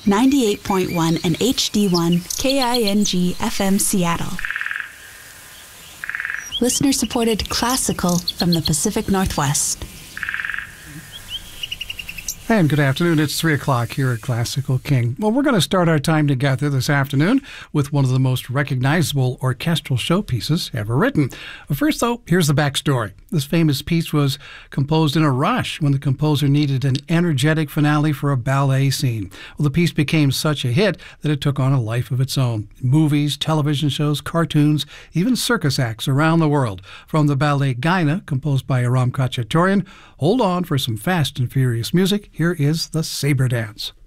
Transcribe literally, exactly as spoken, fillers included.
ninety-eight point one and H D one K I N G F M Seattle. Listener-supported classical from the Pacific Northwest. And good afternoon. It's three o'clock here at Classical King. Well, we're going to start our time together this afternoon with one of the most recognizable orchestral showpieces ever written. But first, though, here's the backstory. This famous piece was composed in a rush when the composer needed an energetic finale for a ballet scene. Well, the piece became such a hit that it took on a life of its own. Movies, television shows, cartoons, even circus acts around the world. From the ballet Gaina, composed by Aram Khachaturian, hold on for some fast and furious music. Here is the Sabre Dance.